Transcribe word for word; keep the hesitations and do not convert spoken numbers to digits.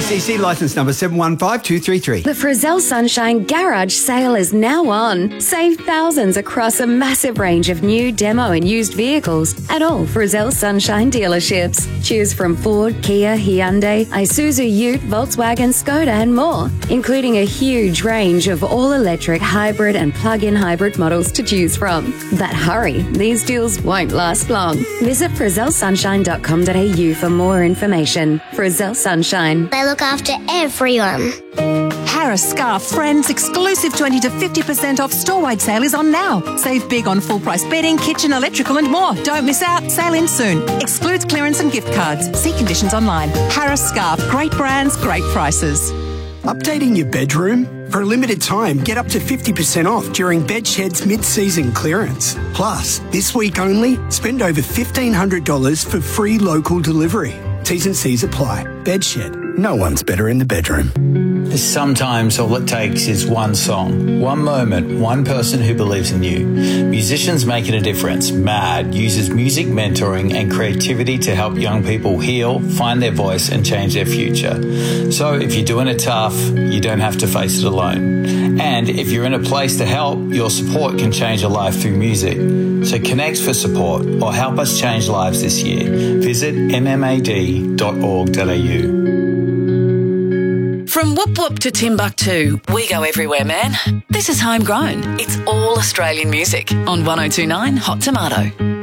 C C licence number seven one five two three three. The Frizzell Sunshine Garage sale is now on. Save thousands across a massive range of new, demo and used vehicles at all Frizzell Sunshine dealerships. Choose from Ford, Kia, Hyundai, Isuzu Ute, Volkswagen, Skoda and more, including a huge range of all-electric, hybrid and plug-in hybrid models to choose from. But hurry, these deals won't last long. Visit frizzell sunshine dot com dot a u for more information. Frizzell Sunshine. They look after everyone. Harris Scarf Friends exclusive twenty to fifty percent off store-wide sale is on now. Save big on full-price bedding, kitchen, electrical and more. Don't miss out. Sale ends soon. Excludes clearance and gift cards. See conditions online. Harris Scarf. Great brands, great prices. Updating your bedroom? For a limited time, get up to fifty percent off during Bedshed's mid-season clearance. Plus, this week only, spend over fifteen hundred dollars for free local delivery. T's and C's apply. Bedshed. No one's better in the bedroom. Sometimes all it takes is one song, one moment, one person who believes in you. Musicians Making a Difference, MAD, uses music mentoring and creativity to help young people heal, find their voice and change their future. So if you're doing it tough, you don't have to face it alone. And if you're in a place to help, your support can change a life through music. So connect for support or help us change lives this year. Visit m m a d dot org dot a u. From Whoop Whoop to Timbuktu, we go everywhere, man. This is Homegrown. It's all Australian music on one oh two point nine Hot Tomato.